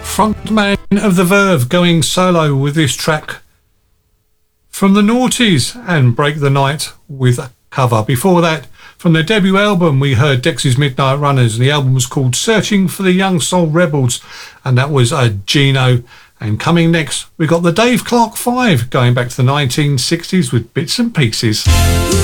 Frontman of The Verve going solo with this track from the Naughties and Break the Night with a cover. Before that, from their debut album, we heard Dexys Midnight Runners, and the album was called Searching for the Young Soul Rebels, and that was a Gino. And coming next, we got the Dave Clark 5 going back to the 1960s with Bits and Pieces.